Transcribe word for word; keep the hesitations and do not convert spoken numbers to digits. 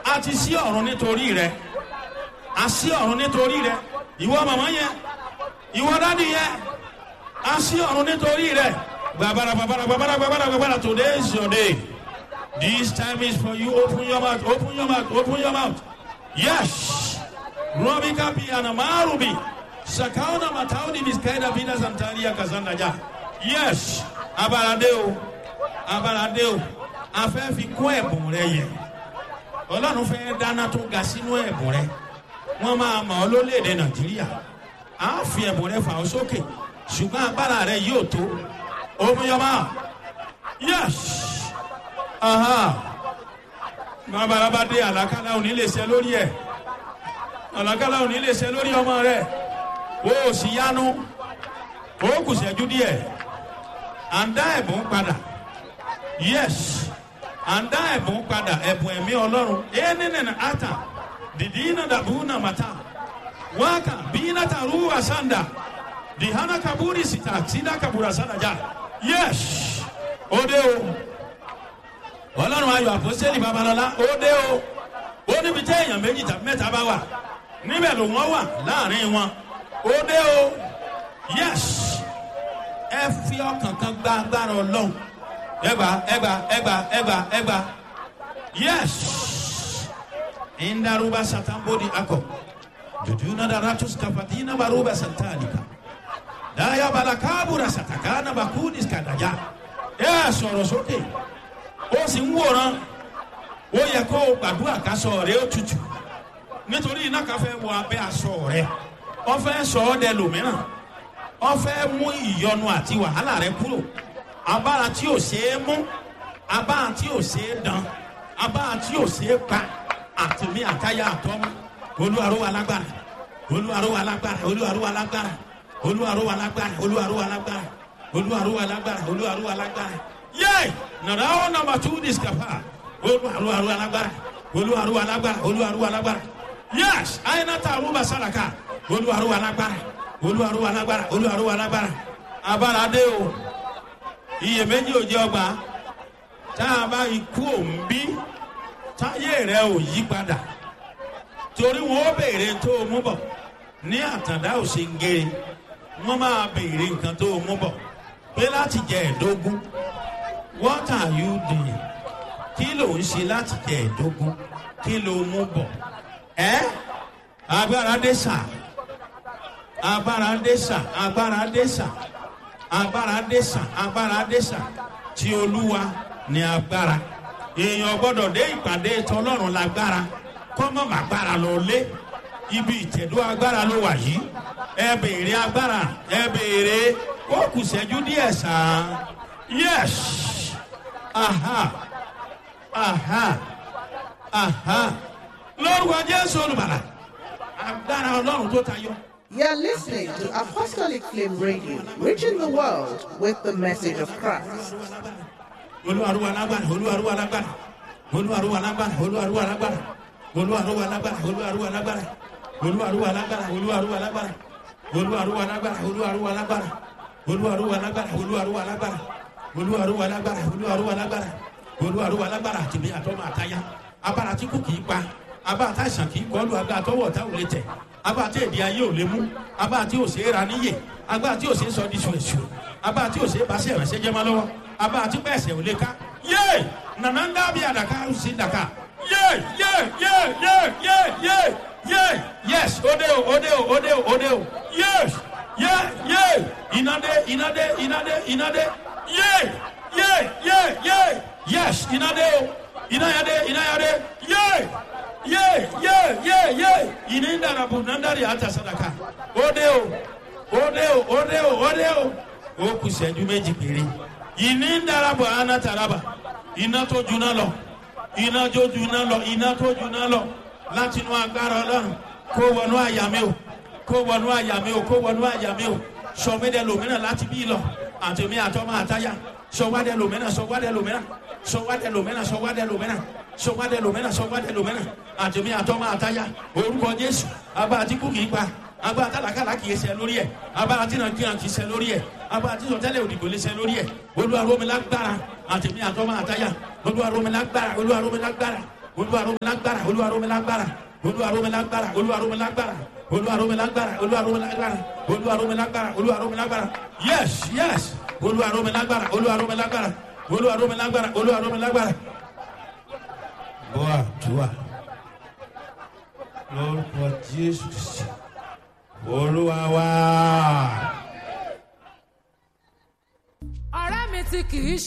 a ti ṣí ọ̀run nítorí rẹ, a ṣí ọ̀run nítorí rẹ, ìwọ màmá yẹn, ìwọ dádì yẹn, a ṣí ọ̀run nítorí rẹ. Gbàbàrà gbàbàrà gbàbàrà gbàbàrà gbàbàrà. Today is your day. This time is for you. Open your mouth, open your mouth, open your mouth. Yes. Robi kapi anamarubi. Sakauna matauni biskaida vida santaria kazanda ja. Yes. Abaradeo. Abaradeo. Afẹ́ fi kún ẹ̀bùn rẹ yẹ. Ọlọ́run fẹ́ dáná tó ga sínú ẹ̀bùn rẹ. Wọ́n máa mọ̀ ọ́ lórílẹ̀-èdè Nàìjíríà. A fi ẹ̀bùn rẹ fà ọ́ sókè. Ṣùgbọ́n agbára rẹ yóò tó. Open your mouth. Yes. Aha. Bàbá dé àlàkálà òní lè ṣe lórí ẹ̀. Àlàkálà òní lè ṣe lórí ọmọ rẹ̀. O sì yanu. O kù ṣẹ́jú díẹ̀. À ń dá ẹ̀bùn padà. Yes. À ń dá ẹ̀bùn padà. Ẹ̀bùn ẹ̀mí Ọlọ́run. Ẹnìnìnà ata. Dìdí iná dàbú nà màtá. Wákà bí iná tàrú àsàndà. Dìhánà kaburi sita. Sida kabura sàdájà. Yes. Ode o. Ọlọ́run ayọ̀ àpọ́sítélì Babalọ́lá. Ode o. Ó níbi tí èèyàn méjì tàbí mẹ́ta bá wà. Níbẹ̀ ló wọ́n wà láàrin wọn. Ode o. Yes. Ẹ fi ọkàn kan gba agbára Ọlọ́run. Ẹgbà ẹgbà ẹgbà ẹgbà ẹgbà. Yes. Indaruba satambodi ako. Jujuna daratus kafatina baruba santalika. Daya balakabura satakana bakudis kadaya. Ẹ sọ̀rọ̀ sókè. Ó sì ń wòran. Ó yẹ kó o gbàdúrà kásọ̀ rẹ̀ ó tutù. Nítorí iná kan fẹ́ wọ abẹ́ aṣọ rẹ̀. Ó fẹ́ sọ ọ́ dẹ lòmíràn. Ó fẹ́ mú ìyọnu àti wàhálà rẹ̀ kúrò. Abára tí ò ṣeé mú. Abára tí ò ṣeé dán. Abára tí ò ṣeé pa. Àtìmí àtáyà àtọ́mú. Olúwaró wa lágbára. Olúwaró wa lágbára. Olúwaró wa lágbára. Olúwaró wa lágbára. Olúwaró wa lágbára. Olúwaró wa lágbára. Olúwaró wa lágbára. Yay! Nàdá ó nàmbà tú discapa. Olúwaró wa lágbára. Olúwaró wa lágbára. Olúwaró wa lágbára. Yes! Àyìnàtà àrùbà sàràkà. Olúwaró wa lágbára. Olúwaró wa lágbára. Olúwaró wa lágbára. Abára dé o. Iyèméjì ò jẹ́ ọgbà. Tá a bá ikú òǹbí. Táyé rẹ̀ ò yí padà. Torí wọn ó béèrè tó o mú bọ̀. Ní àtàndá ò ṣe ń gé. Wọ́n máa béèrè nǹkan tó o mú bọ̀. Pé láti jẹ ẹ̀dógún. What are you doing? Kí ló ń ṣe láti jẹ ẹ̀dógún? Kí ló mú bọ̀? Ẹ́ agbára dé sà. Agbára dé sà. Agbára dé sà. Agbára dé sà. Agbára dé sà. Tí Olúwa ní agbára. Èèyàn gbọ́dọ̀ dé ìpàdé tọlọ́run lágbára. Kọ́mọ̀ màgbára lọ lé. Ibi ìtẹ̀dó agbára ló wà yìí. Ẹ béèrè agbára. Ẹ béèrè. Ó kù ṣẹ́jú díẹ̀ sà. Yes. Aha. Aha. Aha. Lórúkọ Jésù Olùgbàlà. Agbára Ọlọ́run tó tayọ. You're listening to Apostolic Flame Radio, reaching the world with the message of Christ. Olúwarúwa lágbára. Olúwarúwa lágbára. Olúwarúwa lágbára. Olúwarúwa lágbára. Olúwarúwa lágbára. Olúwarúwa lágbára. Olúwarúwa lágbára. Olúwarúwa lágbára. Olúwarúwa lágbára. Olúwarúwa lágbára. Olúwarúwa lágbára. Olúwarúwa lágbára. Olúwarúwa lágbára. Olúwarúwa lágbára. Olúwarúwa lágbára tìmí àtọ́mọ àtáyá. Abára tí kò kìí pa. Abára tá àìsàn kìí kọlu. Agbára tọwọ́ ọ̀tá ò lè tẹ̀. Abára tí èdè ayé ò lè mú. Abára tí ò ṣe é ra níyè. Agbára tí ò ṣe é sọ di ṣùrẹ̀ṣù. Abára tí ò ṣe é bá sí ìrànṣẹ́ jẹ́ máa lọ́wọ́. Abára tí bẹ́ẹ̀sẹ̀ ò lè ká. Yé! Nànà ń dábìí àdàkà ó sì dàkà. Yé! Yé! Yé! Yé! Yé! Yé! Yé! Yes! Ode o! Ode o! Ode o! Ode o! Yes! Yé! Yé! Inade! Inade! Inade! Inade! Yé! Yé! Yé! Yé! Yes! Inade o! Inayade! Inayade! Yé! Yé! Yé! Yé! Yé! Inindarabu nandari ata sadaka. Ode o! Ode o! Ode o! Ode o! Ó kù ṣẹ́jú méjì péré. Inindarabu anataraba. Iná tó juná lọ. Iná tó juná lọ. Iná tó juná lọ. Láti inú agbára Ọlọ́run. Kó wọnú àyà mi o. Kó wọnú àyà mi o. Kó wọnú àyà mi o. Sọmídẹ lòmíràn láti bí lọ. Àtẹ̀mí àtọ́mọ àtáyà. Sọwádẹ lòmíràn. Sọwádẹ lòmíràn. Sọwádẹ lòmíràn. Sọwádẹ lòmíràn. Sọwádẹ lòmíràn. Sọwádẹ lòmíràn. Àtẹ̀mí àtọ́mọ àtáyà. Orúkọ Jésù. Abá àti kú kìí pa. Abá àtàlàkàlà kìí ṣe lórí ẹ̀. Abá àti nàìjíríà kìí ṣe lórí ẹ̀. Abá àti sọtẹ́lẹ̀ òdìgbò lè ṣe lórí ẹ̀. Olúwa rọ̀ mí lágbára. Àtẹ̀mí àtọ́mọ àtáyà. Olúwa rọ̀ mí lágbára. Olúwa rọ̀ mí lágbára. Olúwa rọ̀ mí lágbára, Olúwa rọ̀ mí lágbára, Olúwa rọ̀ mí lágbára, Olúwa rọ̀ mí lágbára, Olúwa rọ̀ mí lágbára, Olúwa rọ̀ mí lágbára, Olúwa rọ̀ mí lágbára, Olúwa rọ̀ mí lágbára. Yes, yes. Olúwa rọ̀ mí lágbára, Olúwa rọ̀ mí lágbára, Olúwa rọ̀ mí lágbára, Olúwa rọ̀ mí lágbára. Boa, tua. Lórúkọ Jésù Kristi. Olúwa wa. Ọ̀rẹ́ mi tí kì í